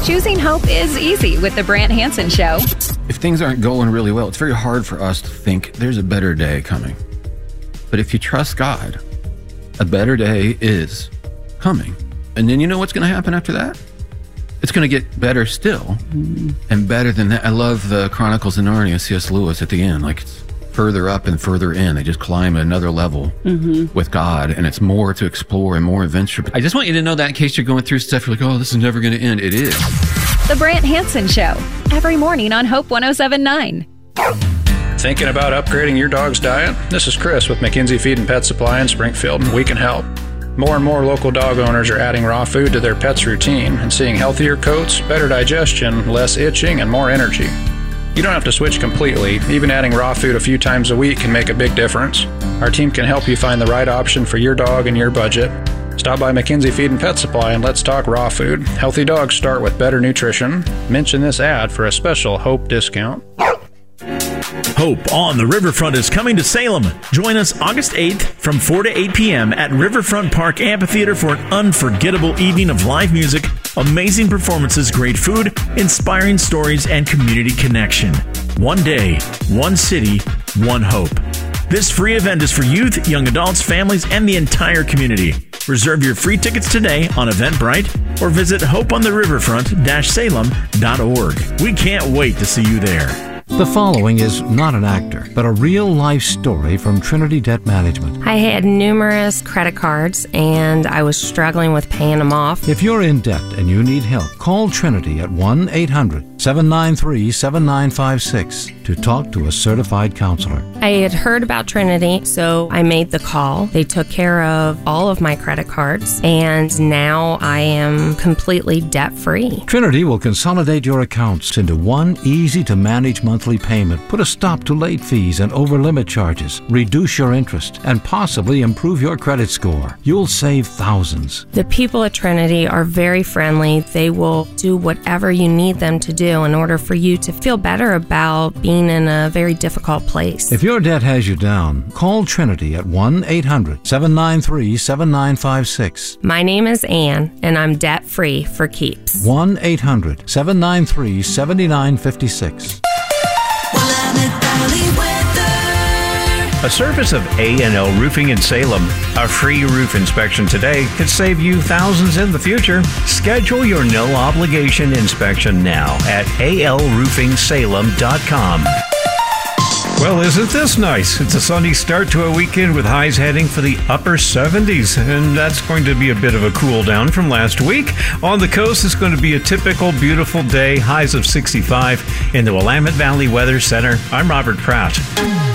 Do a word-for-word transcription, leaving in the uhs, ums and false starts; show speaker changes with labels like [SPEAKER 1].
[SPEAKER 1] Choosing hope is easy with the Brant Hansen Show.
[SPEAKER 2] If things aren't going really well, it's very hard for us to think there's a better day coming. But if you trust God, a better day is coming. And then you know what's going to happen after that? It's going to get better still, mm-hmm. and better than that. I love the Chronicles of Narnia, C S. Lewis at the end. Like, it's further up and further in. They just climb another level mm-hmm. with God, and it's more to explore and more adventure. I just want you to know that in case you're going through stuff, you're like, oh, this is never going to end. It is.
[SPEAKER 1] The Brant Hansen Show, every morning on Hope one oh seven point nine.
[SPEAKER 3] Thinking about upgrading your dog's diet? This is Chris with McKinsey Feed and Pet Supply in Springfield, and we can help. More and more local dog owners are adding raw food to their pet's routine and seeing healthier coats, better digestion, less itching, and more energy. You don't have to switch completely. Even adding raw food a few times a week can make a big difference. Our team can help you find the right option for your dog and your budget. Stop by McKinsey Feed and Pet Supply and let's talk raw food. Healthy dogs start with better nutrition. Mention this ad for a special Hope discount.
[SPEAKER 4] Hope on the Riverfront is coming to Salem. Join us August eighth from four to eight p.m. at Riverfront Park Amphitheater for an unforgettable evening of live music, amazing performances, great food, inspiring stories, and community connection. One day, one city, one hope. This free event is for youth, young adults, families, and the entire community. Reserve your free tickets today on Eventbrite or visit hope on the riverfront dash salem dot org. We can't wait to see you there.
[SPEAKER 5] The following is not an actor, but a real-life story from Trinity Debt Management.
[SPEAKER 6] I had numerous credit cards, and I was struggling with paying them off.
[SPEAKER 5] If you're in debt and you need help, call Trinity at one eight hundred seven nine three seven nine five six to talk to a certified counselor.
[SPEAKER 6] I had heard about Trinity, so I made the call. They took care of all of my credit cards, and now I am completely debt-free.
[SPEAKER 5] Trinity will consolidate your accounts into one easy-to-manage monthly payment, put a stop to late fees and over-limit charges, reduce your interest, and possibly improve your credit score. You'll save thousands.
[SPEAKER 6] The people at Trinity are very friendly. They will do whatever you need them to do in order for you to feel better about being in a very difficult place.
[SPEAKER 5] If your debt has you down, call Trinity at one eight hundred seven nine three seven nine five six.
[SPEAKER 6] My name is Ann, and I'm debt-free for keeps.
[SPEAKER 5] one eight hundred seven nine three seven nine five six.
[SPEAKER 7] A service of A and L Roofing in Salem. A free roof inspection today could save you thousands in the future. Schedule your no-obligation inspection now at A L roofing salem dot com. Well, isn't this nice? It's a sunny start to a weekend with highs heading for the upper seventies, and that's going to be a bit of a cool down from last week. On the coast, it's going to be a typical beautiful day, highs of sixty-five. In the Willamette Valley Weather Center, I'm Robert Pratt.